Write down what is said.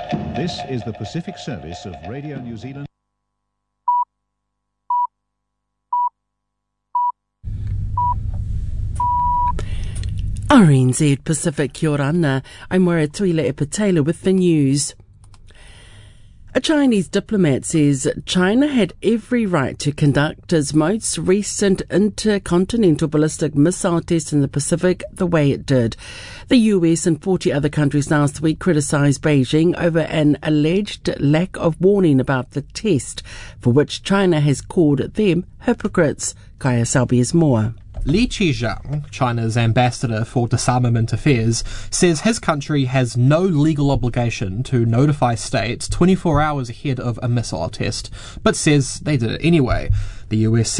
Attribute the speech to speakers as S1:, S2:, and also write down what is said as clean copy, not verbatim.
S1: This is the Pacific Service of Radio New Zealand.
S2: RNZ Pacific, kia ora ana. I'm Moira Tuila Epatela with the news. A Chinese diplomat says China had every right to conduct its most recent intercontinental ballistic missile test in the Pacific the way it did. The US and 40 other countries last week criticised Beijing over an alleged lack of warning about the test, for which China has called them hypocrites. Kaya Salbi is more.
S3: Li Qijiang, China's ambassador for disarmament affairs, says his country has no legal obligation to notify states 24 hours ahead of a missile test, but says they did it anyway. The US